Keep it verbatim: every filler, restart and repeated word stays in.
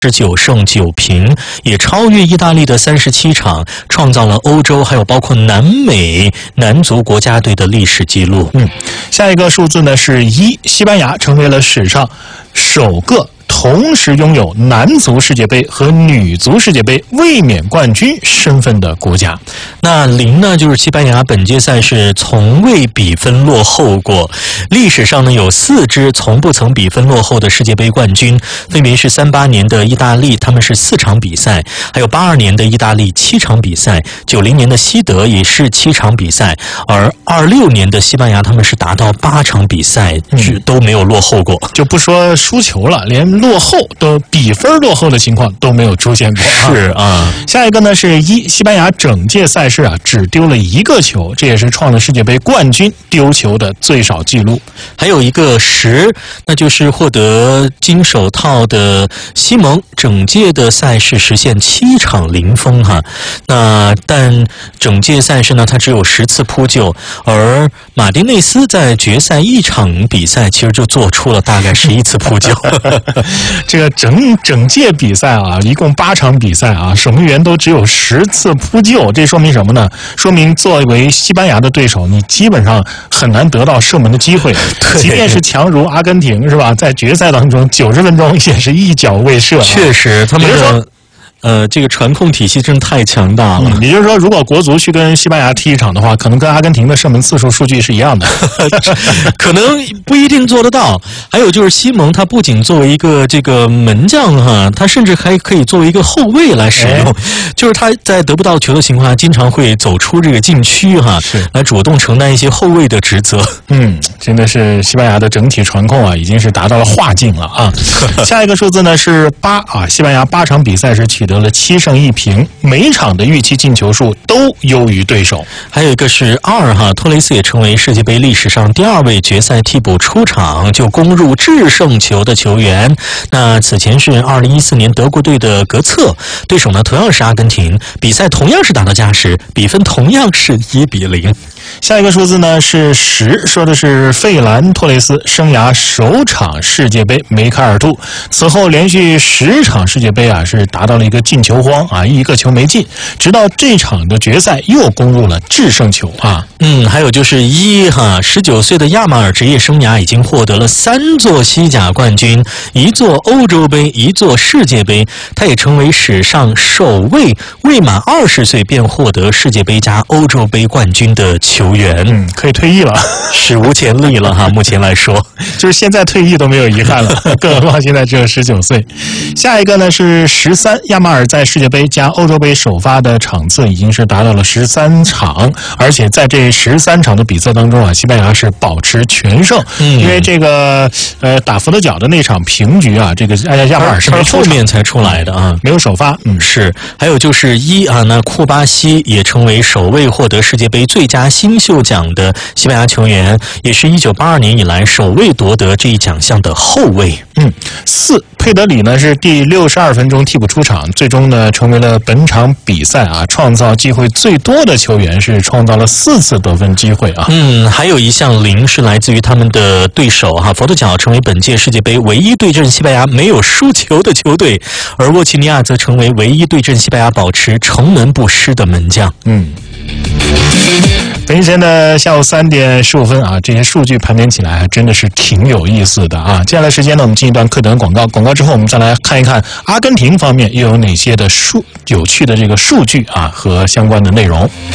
十九胜九平，也超越意大利的三十七场，创造了欧洲还有包括南美男足国家队的历史纪录。 嗯，下一个数字呢是一，西班牙成为了史上首个同时拥有男足世界杯和女足世界杯卫冕冠军身份的国家。 那零呢，就是西班牙本届赛事从未比分落后过，历史上呢有四支从不曾比分落后的世界杯冠军，分别是三八年的意大利，他们是四场比赛，还有八二年的意大利七场比赛，九零年的西德也是七场比赛，而二六年的西班牙他们是达到八场比赛，嗯、都没有落后过， 就不说输球了，连落后都比分落后的情况都没有出现过。 是啊， 下一个呢是一，西班牙整届赛事啊只丢了一个球，这也是创了世界杯冠军丢球的最少纪录。 还有一个十，那就是获得金手套的西蒙，整届的赛事实现七场零封哈。那但整届赛事呢，他只有十次扑救，而马丁内斯在决赛一场比赛其实就做出了大概十一次扑救。 这个整整届比赛啊，一共八场比赛啊，守门员都只有十次扑救，这说明什么呢？说明作为西班牙的对手，你基本上很难得到射门的机会。即便是强如阿根廷，是吧？在决赛当中九十分钟也是一脚未射、啊。 确实，他们的。呃，这个传控体系真太强大了。 嗯、也就是说，如果国足去跟西班牙踢一场的话，可能跟阿根廷的射门次数数据是一样的， 可能不一定做得到。还有就是西蒙，他不仅作为一个这个门将哈，他甚至还可以作为一个后卫来使用。哎、就是他在得不到球的情况下，经常会走出这个禁区哈，来主动承担一些后卫的职责。 嗯，真的是西班牙的整体传控啊，已经是达到了化境了啊。下一个数字呢是八啊，西班牙八场比赛是取得得了七胜一平，每场的预期进球数都优于对手。 还有一个是二哈，托雷斯也成为世界杯历史上第二位决赛替补出场就攻入制胜球的球员。那此前是二零一四年德国队的格策，对手呢同样是阿根廷，比赛同样是打到加时，比分同样是一比零。 下一个数字呢是十，说的是费兰托雷斯生涯首场世界杯梅开二度，此后连续十场世界杯啊是达到了一个进球荒啊，一个球没进，直到这场的决赛又攻入了制胜球啊。 嗯，还有就是一哈，十九岁的亚马尔职业生涯已经获得了三座西甲冠军，一座欧洲杯，一座世界杯，他也成为史上首位未满二十岁便获得世界杯加欧洲杯冠军的球员。 嗯，可以退役了， 史无前例了哈。目前来说， 就是现在退役都没有遗憾了，更何况现在只有十九岁。下一个呢是十三，亚马尔在世界杯加欧洲杯首发的场次已经是达到了十三场，而且在这十三场的比赛当中啊，西班牙是保持全胜。嗯，因为这个呃打佛得角的那场平局啊，这个亚马尔是没后面才出来的啊， 没有首发。 嗯，是。还有就是一啊，那库巴西也成为首位获得世界杯最佳新秀奖的西班牙球员，也是一九八二年以来首位夺得这一奖项的后卫。 嗯，四，佩德里呢是第六十二分钟替补出场，最终呢成为了本场比赛啊创造机会最多的球员，是创造了四次得分机会啊。 嗯，还有一项零是来自于他们的对手哈，佛得角成为本届世界杯唯一对阵西班牙没有输球的球队，而沃齐尼亚则成为唯一对阵西班牙保持城门不失的门将。 嗯。北京时间的下午三点十五分啊，这些数据盘点起来还真的是挺有意思的啊。接下来时间呢，我们进一段课程广告，广告之后我们再来看一看阿根廷方面又有哪些的数有趣的这个数据啊和相关的内容。